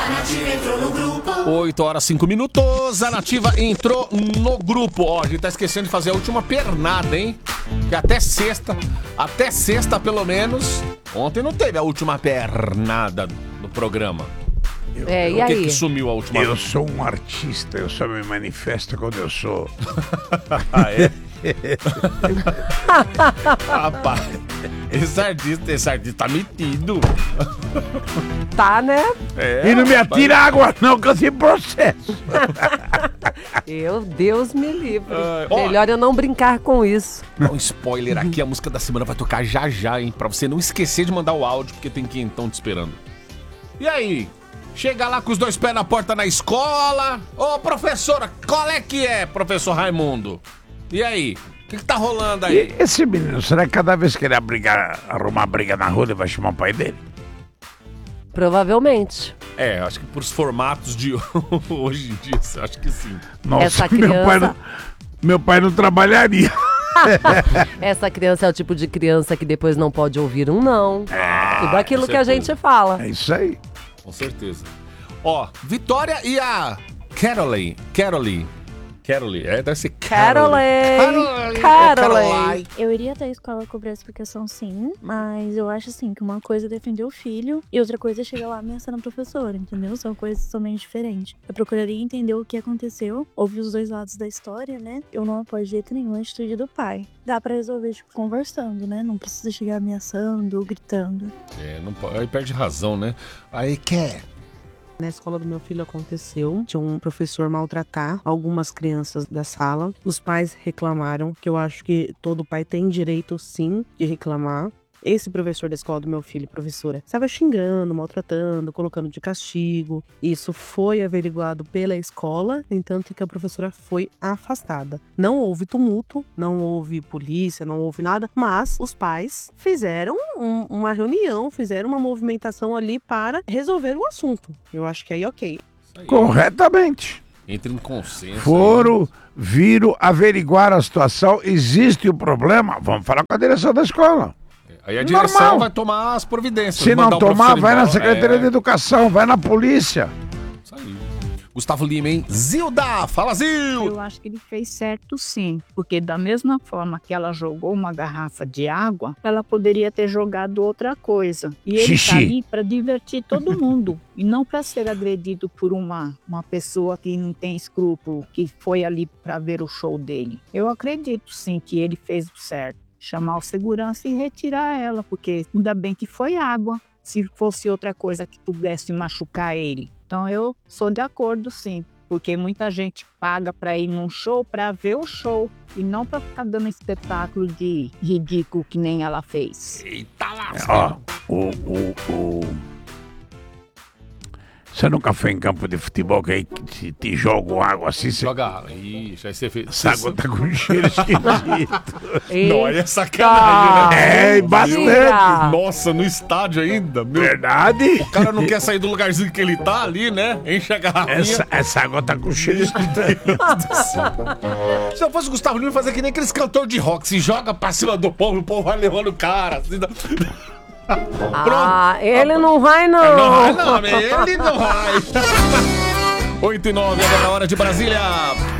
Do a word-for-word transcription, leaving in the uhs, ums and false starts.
Nativa entrou no grupo. oito horas e cinco minutos. A Nativa entrou no grupo. Ó, a gente tá esquecendo de fazer a última pernada, hein? Que até sexta, até sexta pelo menos. Ontem não teve a última pernada do programa. Eu, é, e o que aí? que sumiu a última Eu vez? sou um artista, eu só me manifesto quando eu sou. Ah, é? Rapaz, esse artista, esse artista tá metido. Tá, né? É, E não me rapaz. atira água não, que eu tenho processo. Eu, Deus me livre. Ah, ó. Melhor eu não brincar com isso. Dá um spoiler aqui, a música da semana vai tocar já já, hein? Pra você não esquecer de mandar o áudio, porque tem quentão te esperando. E aí? Chega lá com os dois pés na porta na escola. Ô, professora, qual é que é, professor Raimundo? E aí? O que, que tá rolando aí? E esse menino, será que cada vez que ele brigar, arrumar briga na rua, ele vai chamar o pai dele? Provavelmente. É, acho que pros formatos de hoje em dia, acho que sim. Nossa, Essa meu pai criança- não, meu pai não trabalharia. Essa criança é o tipo de criança que depois não pode ouvir um não. Tudo aquilo com que a certeza. gente fala. É isso aí. Com certeza. Ó, Vitória e a Caroline. Caroline. Caroline. É, deve ser Caroline. Caroline. Caroline. Eu iria até a escola cobrar explicação, sim, mas eu acho assim que uma coisa é defender o filho e outra coisa é chegar lá ameaçando a professora, entendeu? São coisas totalmente diferentes. Eu procuraria entender o que aconteceu, ouvir os dois lados da história, né? Eu não apoio de jeito nenhum a atitude do pai. Dá pra resolver, tipo, conversando, né? Não precisa chegar ameaçando ou gritando. É, não pode, aí perde razão, né? Aí quer. Na escola do meu filho aconteceu de um professor maltratar algumas crianças da sala. Os pais reclamaram, que eu acho que todo pai tem direito, sim, de reclamar. Esse professor da escola do meu filho, professora, estava xingando, maltratando, colocando de castigo. Isso foi averiguado pela escola, entanto que a professora foi afastada. Não houve tumulto, não houve polícia, não houve nada, mas os pais fizeram um- uma reunião, fizeram uma movimentação ali para resolver o assunto. Eu acho que aí ok. Aí, Corretamente. Entre em consenso. Foram, viram, averiguar a situação, existe o problema, vamos falar com a direção da escola. Aí a direção Normal. vai tomar as providências. Se não mandar o tomar, professor vai na embora. Secretaria É, de Educação, vai na polícia. Isso aí. Gustavo Lima, hein? Zilda! Fala, Zil! Eu acho que ele fez certo, sim, porque da mesma forma que ela jogou uma garrafa de água, ela poderia ter jogado outra coisa. E ele Xixi. tá ali para divertir todo mundo e não para ser agredido por uma, uma pessoa que não tem escrúpulo, que foi ali para ver o show dele. Eu acredito, sim, que ele fez o certo. Chamar o segurança e retirar ela, porque ainda bem que foi água, se fosse outra coisa que pudesse machucar ele. Então eu sou de acordo, sim, porque muita gente paga para ir num show para ver o show e não para ficar dando espetáculo de ridículo que nem ela fez. Eita lasca! Ó, o, o, o... Você nunca foi em campo de futebol que aí te, te jogam água assim? Você... Joga. Ixi, aí você fez. Essa água tá com cheiro esquisito. Não, aí é sacanagem, né? É, bastante. Eita. Nossa, no estádio ainda, meu. Verdade? O cara não quer sair do lugarzinho que ele tá ali, né? Enche a garrafinha. Essa, essa água tá com cheiro esquisito. Se eu fosse o Gustavo Lima, fazer que nem aqueles cantores de rock. Se joga pra cima do povo, o povo vai levando o cara. Assim, da- Ah, ele não vai não. Não vai, não, ele não vai. oito e nove, agora é a hora de Brasília.